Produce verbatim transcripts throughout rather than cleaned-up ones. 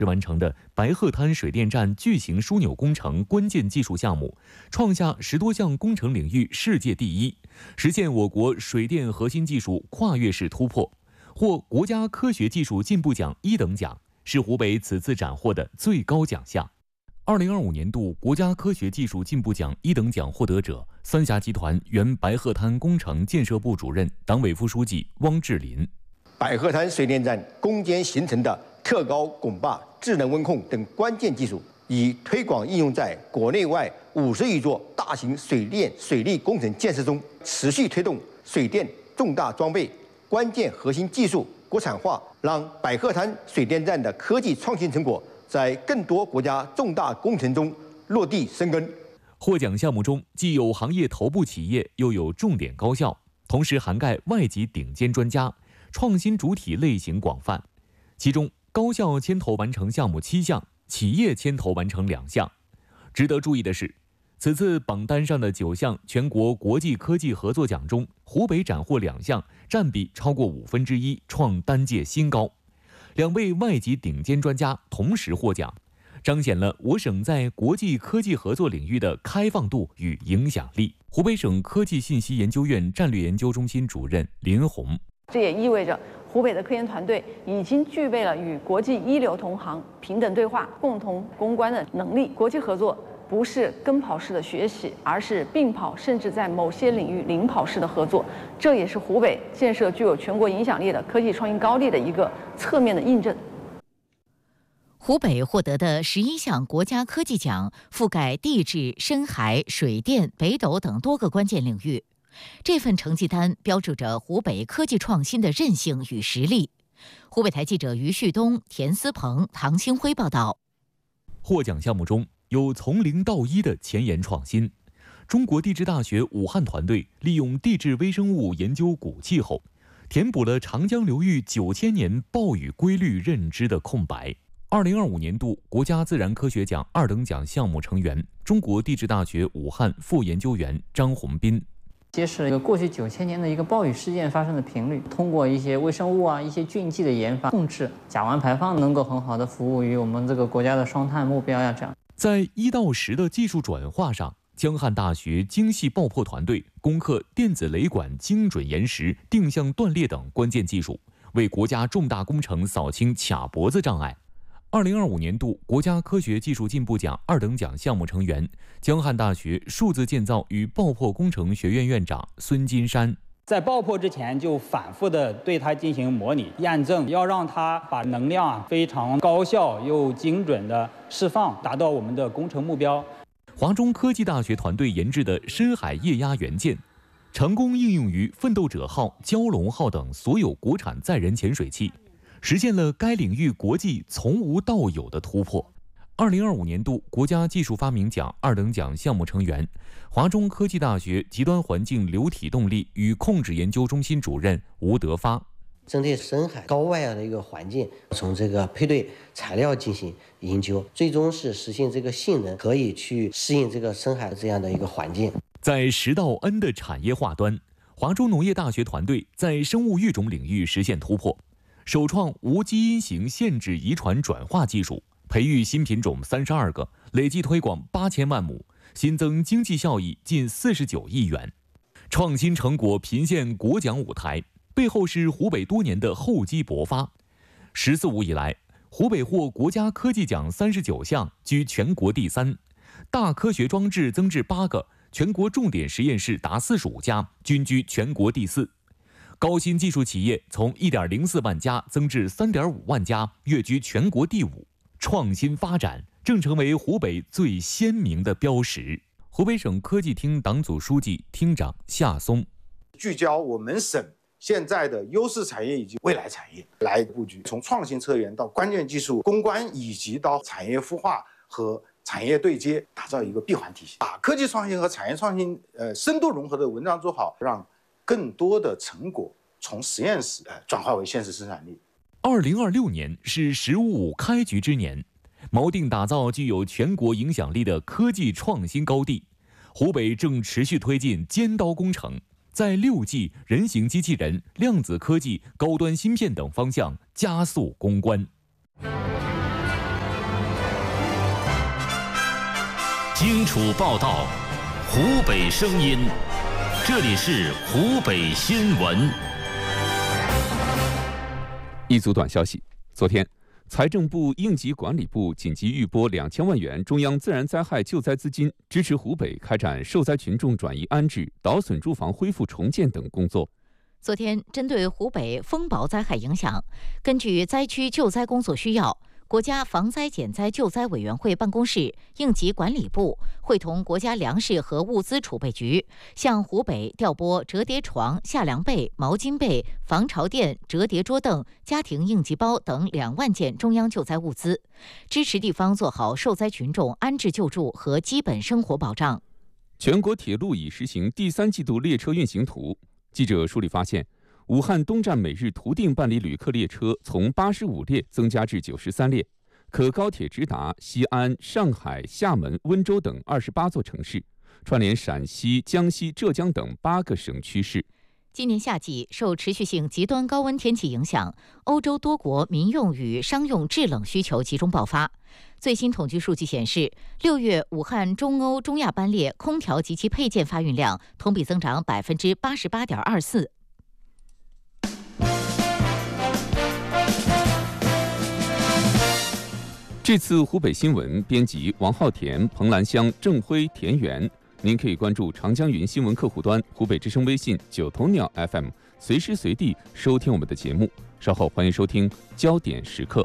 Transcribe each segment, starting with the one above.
完成的白鹤滩水电站巨型枢纽工程关键技术项目，创下十多项工程领域世界第一，实现我国水电核心技术跨越式突破，获国家科学技术进步奖一等奖，是湖北此次斩获的最高奖项。二零二五年度国家科学技术进步奖一等奖获得者，三峡集团原白鹤滩工程建设部主任、党委副书记汪志林。 白鹤滩水电站攻坚形成的特高拱坝、智能温控等关键技术，已推广应用在国内外五十余座大型水电水利工程建设中，持续推动水电重大装备关键核心技术国产化，让白鹤滩水电站的科技创新成果在更多国家重大工程中落地生根。 获奖项目中，既有行业头部企业，又有重点高校，同时涵盖外籍顶尖专家，创新主体类型广泛。其中，高校牵头完成项目七项，企业牵头完成两项。值得注意的是，此次榜单上的九项全国国际科技合作奖中，湖北斩获两项，占比超过五分之一，创单届新高。两位外籍顶尖专家同时获奖，彰显了我省在国际科技合作领域的开放度与影响力。湖北省科技信息研究院战略研究中心主任林红， 这也意味着湖北的科研团队已经具备了与国际一流同行平等对话、共同攻关的能力。国际合作不是跟跑式的学习，而是并跑，甚至在某些领域领跑式的合作。这也是湖北建设具有全国影响力的科技创新高地的一个侧面的印证。 湖北获得的十一项国家科技奖，覆盖地质、深海、水电、北斗等多个关键领域。这份成绩单标志着湖北科技创新的韧性与实力。湖北台记者于旭东、田思鹏、唐清辉报道。 获奖项目中有从零到一的前沿创新。中国地质大学武汉团队利用地质微生物研究古气候，填补了长江流域九千年暴雨规律认知的空白。二零二五年度国家自然科学奖二等奖项目成员，中国地质大学武汉副研究员张宏斌。 揭示了过去九千年的一个暴雨事件发生的频率，通过一些微生物啊、一些菌剂的研发，控制甲烷排放，能够很好的服务于我们这个国家的双碳目标呀。这样， 在一到十的技术转化上，江汉大学精细爆破团队攻克电子雷管精准延时、定向断裂等关键技术，为国家重大工程扫清卡脖子障碍。二零二五年度国家科学技术进步奖二等奖项目成员，江汉大学数字建造与爆破工程学院院长孙金山。 在爆破之前就反复的对它进行模拟验证，要让它把能量啊非常高效又精准的释放，达到我们的工程目标。 华中科技大学团队研制的深海液压元件，成功应用于奋斗者号、蛟龙号等所有国产载人潜水器，实现了该领域国际从无到有的突破。二零二五年度国家技术发明奖二等奖项目成员，华中科技大学极端环境流体动力与控制研究中心主任吴德发。 针对深海高外氧的一个环境，从这个配对材料进行研究，最终是实现这个性能可以去适应这个深海这样的一个环境。 在十到 N 的产业化端，华中农业大学团队在生物育种领域实现突破，首创无基因型限制遗传转化技术，培育新品种三十二个，累计推广八千万亩，新增经济效益近四十九亿元。创新成果频现国奖舞台，背后是湖北多年的厚积薄发。十四五以来，湖北获国家科技奖三十九项，居全国第三；大科学装置增至八个，全国重点实验室达四十五家，均居全国第四。高新技术企业从 一点零四万家增至 三点五万家，跃居全国第五。创新发展正成为湖北最鲜明的标识。湖北省科技厅党组书记、厅长夏松， 聚焦我们省现在的优势产业以及未来产业来布局，从创新策源到关键技术攻关，以及到产业孵化和产业对接，打造一个闭环体系，把科技创新和产业创新呃深度融合的文章做好，让更多的成果从实验室呃转化为现实生产力。 二零二六年是“十五五”开局之年，锚定打造具有全国影响力的科技创新高地。湖北正持续推进尖刀工程，在六 G、人形机器人、量子科技、高端芯片等方向加速攻关。 荆楚报道，湖北声音，这里是湖北新闻。 一组短消息：昨天，财政部、应急管理部紧急预拨两千万元中央自然灾害救灾资金，支持湖北开展受灾群众转移安置、倒损住房恢复重建等工作。 昨天，针对湖北风雹灾害影响，根据灾区救灾工作需要，国家防灾减灾救灾委员会办公室、应急管理部会同国家粮食和物资储备局，向湖北调拨折叠床、夏凉被、毛巾被、防潮垫、折叠桌凳、家庭应急包等两万件中央救灾物资，支持地方做好受灾群众安置救助和基本生活保障。 全国铁路已实行第三季度列车运行图。记者梳理发现，武汉东站每日图定办理旅客列车从八十五列增加至九十三列，可高铁直达西安、上海、厦门、温州等二十八座城市，串联陕西、江西、浙江等八个省区市。 今年夏季受持续性极端高温天气影响，欧洲多国民用与商用制冷需求集中爆发。最新统计数据显示，六月武汉中欧中亚班列空调及其配件发运量同比增长百分之八十八点二四。 这次湖北新闻编辑王浩田、彭兰香、郑辉、田园。您可以关注长江云新闻客户端、湖北之声微信、九头鸟 F M， 随时随地收听我们的节目。稍后欢迎收听焦点时刻。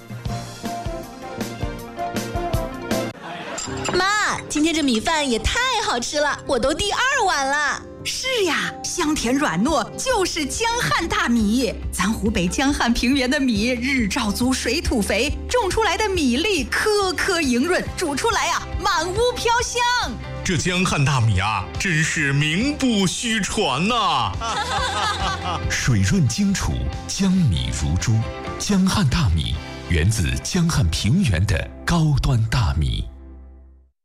妈，今天这米饭也太好吃了，我都第二碗了。 是呀，香甜软糯就是江汉大米。咱湖北江汉平原的米日照足，水土肥，种出来的米粒颗颗莹润，煮出来啊满屋飘香。 这江汉大米啊，真是名不虚传呐、 啊！水润精楚，江米如珠。江汉大米源自江汉平原的高端大米。